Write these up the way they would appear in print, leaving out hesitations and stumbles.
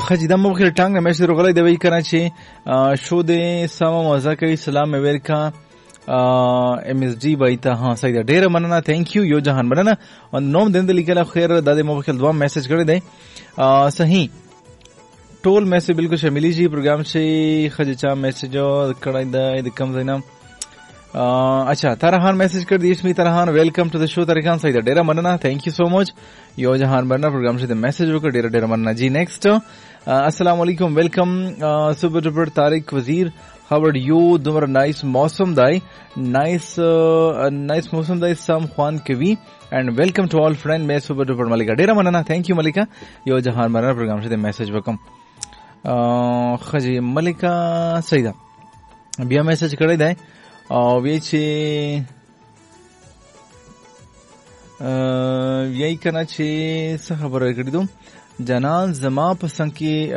خجی دم بخیر ټانګ نه مې غلې دی وی کنه چې شو دې سم مزه کوي. سلام امریکا ام اس ډي بایته. ها صحیح ده, ډیره مننه, ثانک یو. یو جهان مننه او نوم دند لیکل خیر د مو بخیر دوه میسج کړی دی. صحیح ټول میسج بالکل شاملی جی پروګرام شي. خجی چا میسج کړی دی د کم زینم. اچھا ترحان میسج کر دی اسمی ترحان ویلکم ٹو دا شو ترحان. صحیح ده, ډیره مننه, ثانک یو سو مچ. یو جهان مننه پروګرام شي د میسج وکړ, ډیره مننه جی. نیکسٹ السلام علیکم, ویلکم سپر ډوپر طارق وزیر. How are you? دومره نایس موسم دی, نایس موسم دی. سم خوان کوي and welcome to all friend. میں سپر ډوپر ملکا, ډیره مننه, ثانک یو ملکا. یو جهان مننه پروګرام شي د میسج وکم. خجی ملکا صحیح ده, بیا میسج کړی دی او وی چې یی کنه چې څه خبره کړې دوم جنان زما پسند کې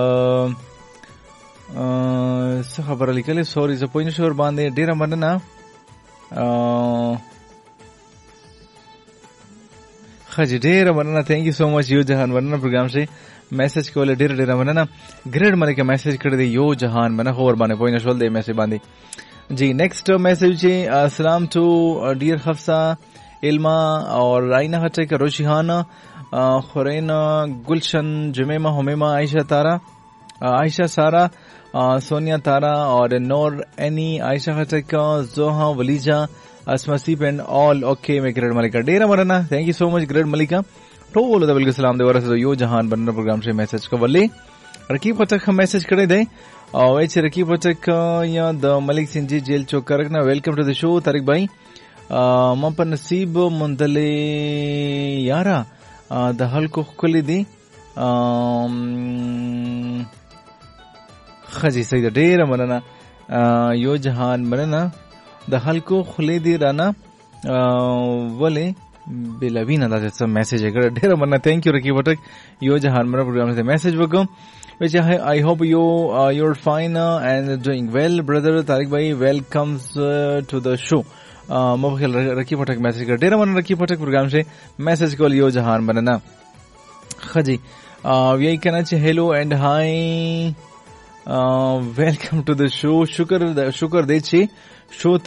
څه خبره لیکلې. سوري زه پوه نشم ور باندې, ډیره مننه. خجی ډیره مننه, ثانک یو سو مچ. یو جهان مننه پروګرام شي میسج کوله, ډیره مننه. ګریډ ملکه میسج کړی دی, یو جهان مننه خو ور باندې پوه نشول دی میسج باندې جی. نیکسٹ میسج ہے السلام ٹو ڈیئر حفصہ علما اور رائنا ہٹیک روشیحان خورین گلشن جمیمہ حمیمہ عائشہ تارا عائشہ سارا سونیا تارا اور نور اینی عائشہ ہٹیک زوہا ولیجہ اسما سیپ اینڈ آل. اوکے میں گریڈ ملکہ ډیره مننه, ثانک یو سو مچ ګریډ ملکہ. ټول د بلګ سلام دی ورسره. یو جهان بننه پروګرام شي میسج کولی. رقیب هټک هم میسج کړی دی او چې رقیب هټک یا د ملک سنجي جیل چوکرک نه ویلکم ټو د شو طارق بھائی. ما په نصیب مندلې یارا د خلکو خولې دی. خجی صحیح ده, ډیره مننه. یو جهان مننه, د خلکو خولې دی رانه ولې بلوینه دا څه میسج کړ, ډیره مننه, ثانک یو رقیب هټک. یو جهان مننه پروګرام ته میسج وکم. Which I hope you're fine and doing well, brother Tariq bhai. Welcomes to the show. مبخل رکی پټک میسج کړ, ډیره مننه رکی پټک پروګرام شي میسج کول. یو جهان مننه. خجی یی کنه چې هلو اینڈ هائی ویلکم ټو د شو. شکر دی چې شو